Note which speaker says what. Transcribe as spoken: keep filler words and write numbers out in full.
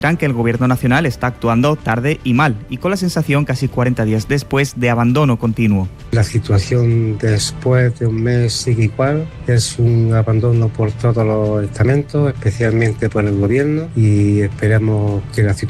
Speaker 1: que el Gobierno nacional está actuando tarde y mal y con la sensación casi cuarenta días después de abandono continuo.
Speaker 2: La situación después de un mes sigue igual, es un abandono por todos los estamentos, especialmente por el Gobierno, y esperamos que la situación